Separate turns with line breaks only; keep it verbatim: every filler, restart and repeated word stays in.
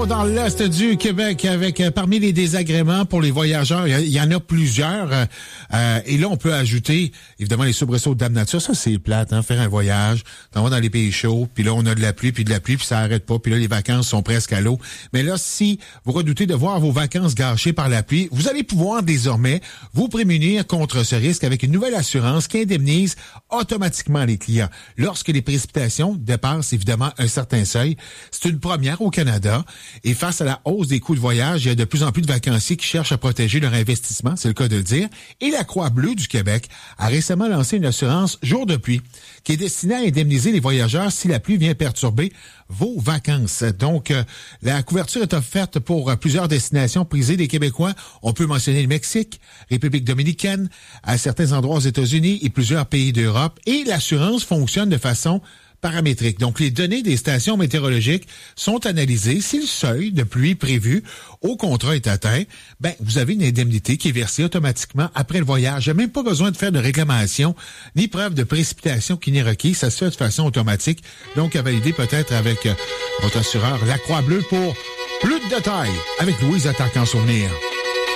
Ontario, dans l'est du Québec, avec euh, parmi les désagréments pour les voyageurs, il y, y en a plusieurs. Euh, euh, et là, on peut ajouter, évidemment, les soubresauts de Dame Nature. Ça, c'est plate, hein, faire un voyage, t'en vas dans les pays chauds, puis là, on a de la pluie, puis de la pluie, puis ça arrête pas, puis là, les vacances sont presque à l'eau. Mais là, si vous redoutez de voir vos vacances gâchées par la pluie, vous allez pouvoir désormais vous prémunir contre ce risque avec une nouvelle assurance qui indemnise automatiquement les clients lorsque les précipitations dépassent évidemment un certain seuil. C'est une première au Canada et face à la hausse des coûts de voyage, il y a de plus en plus de vacanciers qui cherchent à protéger leur investissement, c'est le cas de le dire. Et la Croix-Bleue du Québec a récemment lancé une assurance jour de pluie qui est destinée à indemniser les voyageurs si la pluie vient perturber vos vacances. Donc, euh, la couverture est offerte pour euh, plusieurs destinations prisées des Québécois. On peut mentionner le Mexique, République dominicaine, à certains endroits aux États-Unis et plusieurs pays d'Europe. Et l'assurance fonctionne de façon paramétrique. Donc, les données des stations météorologiques sont analysées. Si le seuil de pluie prévu au contrat est atteint, ben, vous avez une indemnité qui est versée automatiquement après le voyage. Il n'y a même pas besoin de faire de réclamation ni preuve de précipitation qui n'est requis. Ça se fait de façon automatique. Donc, à valider peut-être avec euh, votre assureur La Croix-Bleue pour plus de détails avec Louise Attaque en souvenir.